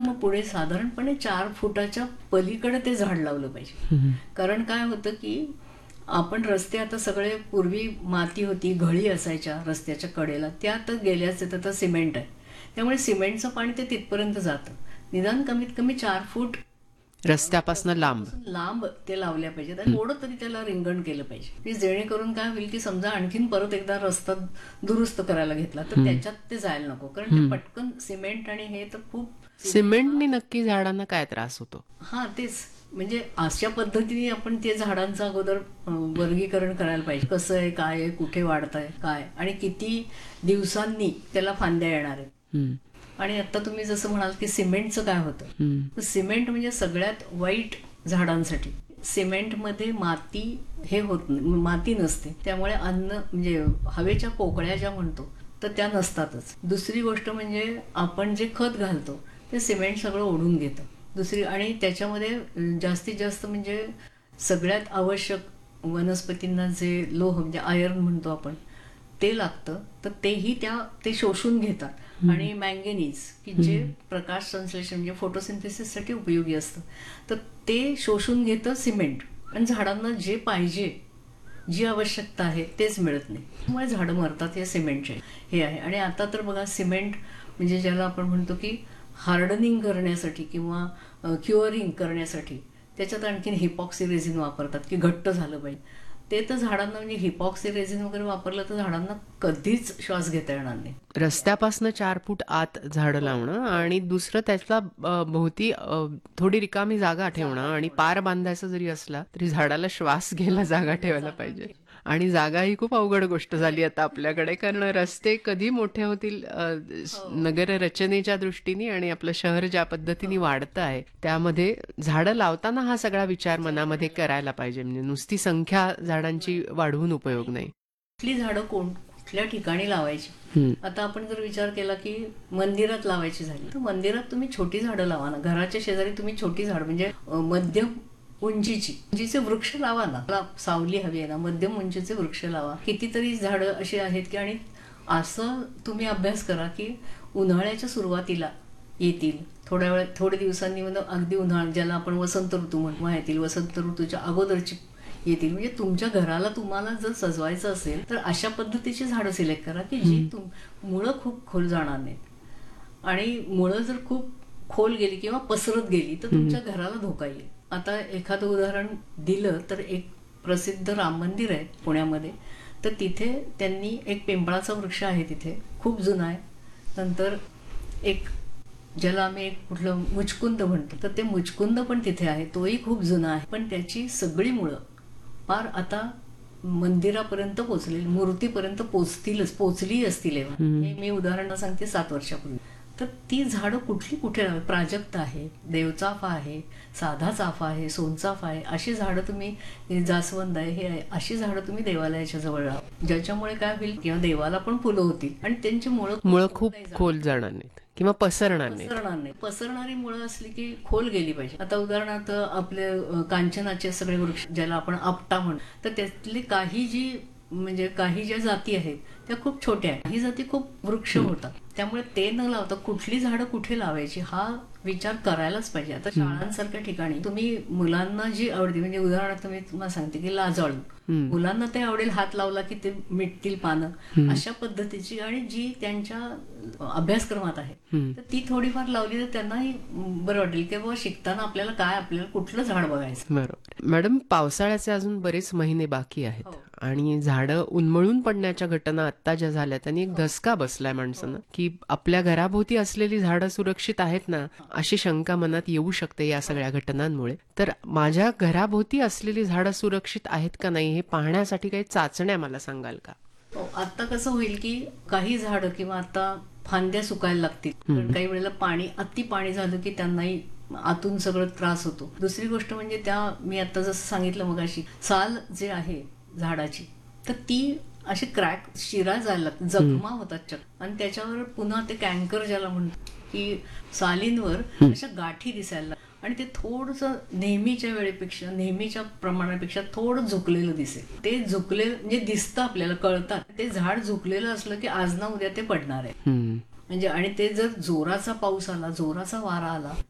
मग पुढे साधारणपणे 4 फुटाच्या पलीकडे ते झाड लावलं पाहिजे. कारण काय होतं की आपण रस्ते आता सगळे, पूर्वी माती होती, घळी असायच्या रस्त्याच्या कडेला, त्या आता गेल्याच आहेत, आता सिमेंट आहे. त्यामुळे सिमेंटचं पाणी ते तिथपर्यंत जातं. निदान कमीत कमी 4 फूट रस्त्यापासून लांब. लांब ते लावल्या पाहिजेत आणि थोडं तरी त्याला रिंगण केलं पाहिजे, की जेणेकरून काय होईल की समजा आणखीन परत एकदा रस्ता दुरुस्त करायला घेतला तर त्याच्यात ते जायला नको. कारण ते पटकन सिमेंट आणि हे तर खूप सिमेंटनी नक्की झाडांना काय त्रास होतो? हा तेच, म्हणजे अशा पद्धतीने आपण ते झाडांचं अगोदर वर्गीकरण करायला पाहिजे. कसं आहे, काय आहे, कुठे वाढतंय, काय आणि किती दिवसांनी त्याला फांद्या येणार आहेत. आणि आता तुम्ही जसं म्हणाल की सिमेंटचं काय होतं, तर सिमेंट म्हणजे सगळ्यात वाईट झाडांसाठी. सिमेंटमध्ये माती हे होत नाही, माती नसते, त्यामुळे अन्न म्हणजे हवेच्या पोकळ्या ज्या म्हणतो तर त्या नसतातच. दुसरी गोष्ट म्हणजे आपण जे खत घालतो ते सिमेंट सगळं ओढून घेतं. दुसरी, आणि त्याच्यामध्ये जास्तीत जास्त म्हणजे सगळ्यात आवश्यक वनस्पतींना जे लोह म्हणजे आयर्न म्हणतो आपण ते लागतं, तर तेही ते शोषून घेतात. आणि मँगनीज की जे प्रकाश संश्लेषण म्हणजे फोटोसिंथेसिससाठी उपयोगी असतं, तर ते शोषून घेतं सिमेंट. आणि झाडांना जे पाहिजे, जी आवश्यकता आहे तेच मिळत नाही, त्यामुळे झाडं मरतात. हे सिमेंटचे हे आहे. आणि आता तर बघा, सिमेंट म्हणजे ज्याला आपण म्हणतो की हार्डनिंग करण्यासाठी किंवा क्युअरिंग करण्यासाठी त्याच्यात आणखीन हिपॉक्सी रेझिन वापरतात की घट्ट झालं पाहिजे. ते तर झाडांना, म्हणजे हिपॉक्सी रेझिन वगैरे वापरलं तर झाडांना कधीच श्वास घेता येणार नाही. रस्त्यापासून 4 फूट आत झाडं लावणं आणि दुसरं त्याला भोवती थोडी रिकामी जागा ठेवणं आणि पार बांधायचा जरी असला तरी झाडाला श्वास घ्यायला जागा ठेवायला पाहिजे. आणि जागा ही खूप अवघड गोष्ट झाली आता आपल्याकडे, कारण रस्ते कधी मोठे होतील नगर रचनेच्या दृष्टीने आणि आपलं शहर ज्या पद्धतीने वाढतं आहे त्यामध्ये झाडं लावताना हा सगळा विचार मनामध्ये करायला पाहिजे. म्हणजे नुसती संख्या झाडांची वाढवून उपयोग नाही. कुठली झाडं कुठल्या ठिकाणी लावायची. आता आपण जर विचार केला की मंदिरात लावायची झाली तर मंदिरात तुम्ही छोटी झाडं लावा ना. घराच्या शेजारी तुम्ही छोटी झाड म्हणजे मध्यम उंचीचे वृक्ष लावा ना. मला सावली हवी आहे ना, मध्यम उंचीचे वृक्ष लावा. कितीतरी झाडं अशी आहेत की, आणि असं तुम्ही अभ्यास करा की उन्हाळ्याच्या सुरुवातीला येतील, थोड्या दिवसांनी म्हणजे अगदी उन्हाळा ज्याला आपण वसंत ऋतू म्हणतो येतील, वसंत ऋतूच्या अगोदरची येतील. म्हणजे तुमच्या घराला तुम्हाला जर सजवायचं असेल तर अशा पद्धतीची झाडं सिलेक्ट करा की जी मुळं खूप खोल जाणार नाहीत. आणि मुळं जर खूप खोल गेली किंवा पसरत गेली तर तुमच्या घराला धोका येईल. आता एखादं उदाहरण दिलं तर एक प्रसिद्ध राम मंदिर आहे पुण्यामध्ये, तर तिथे त्यांनी एक पिंपळाचा वृक्ष आहे, तिथे खूप जुना आहे. नंतर एक ज्याला आम्ही एक कुठलं मुचकुंद म्हणतो, तर ते मुचकुंद पण तिथे आहे, तोही खूप जुना आहे. पण त्याची सगळी मुळं पार आता मंदिरापर्यंत पोचलेली, मूर्तीपर्यंत पोचली असतील. हे मी उदाहरण सांगते 7 वर्षापूर्वी. तर ती झाडं कुठे लावावी. प्राजक्त आहे, देवचाफा आहे, साधा चाफा आहे, सोनचाफा आहे, अशी झाडं तुम्ही, जास्वंद आहे, हे आहे, अशी झाडं तुम्ही देवालयाच्या जवळ लावा, ज्याच्यामुळे काय होईल किंवा देवाला पण फुलं होतील आणि त्यांची मुळं खूप खोल जाणार नाहीत किंवा पसरणार नाही. पसरणारी मुळं असली की खोल गेली पाहिजे. आता उदाहरणार्थ आपले कांचनाचे सगळे वृक्ष ज्याला आपण आपटा म्हणतो, तर त्यातली काही ज्या जाती आहेत त्या खूप छोट्या आहेत, ही जाती खूप वृक्ष होतात. त्यामुळे ते न लावता कुठली झाडं कुठे लावायची हा विचार करायलाच पाहिजे. आता शाळांसारख्या ठिकाणी तुम्ही मुलांना जी आवडते, म्हणजे उदाहरणार्थ मी तुम्हाला सांगते की लाजाळू, मुलांना ते आवडेल, हात लावला की ते मिटतील पानं, अशा पद्धतीची, आणि जी त्यांच्या अभ्यासक्रमात आहे तर ती थोडीफार लावली तर त्यांनाही बरं वाटेल की बाबा शिकताना आपल्याला कुठलं झाड बघायचं. बरोबर. मॅडम, पावसाळ्याचे अजून बरेच महिने बाकी आहेत आणि झाडं उन्मळून पडण्याच्या घटना आता ज्या झाल्या त्यांनी एक धसका बसलाय माणसांना की आपल्या घराभोवती असलेली झाडं सुरक्षित आहेत ना, अशी शंका मनात येऊ शकते या सगळ्या घटनांमुळे. तर माझ्या घराभोवती असलेली झाडं सुरक्षित आहेत का नाही हे पाहण्यासाठी काही चाचण्या मला सांगाल का? आता कसं होईल की काही झाडं किंवा आता फांद्या सुकायला लागतील, काही वेळेला अति पाणी झालं की त्यांनाही आतून सगळं त्रास होतो. दुसरी गोष्ट म्हणजे मी आता जसं सांगितलं मगाशी, साल जे आहे झाडाची तर ती अशी क्रॅक शिरा जायला लागते, जखमा होतात आणि त्याच्यावर पुन्हा ते कॅन्कर ज्याला म्हणतो की सालींवर अशा गाठी दिसायला लागतात आणि ते थोडंसं नेहमीच्या प्रमाणापेक्षा थोडं झुकलेलं दिसेल. ते झुकलेलं म्हणजे दिसतं, आपल्याला कळतात ते झाड झुकलेलं असलं की आज ना उद्या ते पडणार आहे. म्हणजे आणि ते जर जोराचा पाऊस आला, जोराचा वारा आला